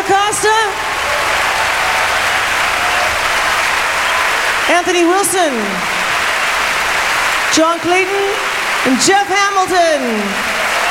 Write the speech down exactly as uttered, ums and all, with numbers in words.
Acosta, Anthony Wilson, John Clayton, and Jeff Hamilton.